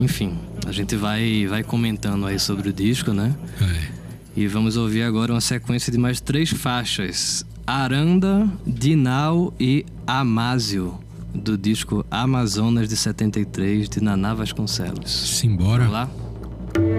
Enfim, a gente vai comentando aí sobre o disco, né? E vamos ouvir agora uma sequência de mais 3 faixas: Aranda, Dinau e Amásio, do disco Amazonas de 73, de Naná Vasconcelos. Simbora. Vamos lá?